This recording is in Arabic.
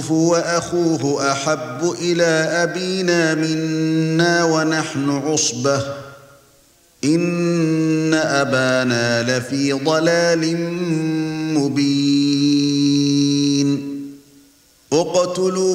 وأخوه أحب إلى أبينا منا ونحن عصبة إن أبانا لفي ضلال مبين اقتلوا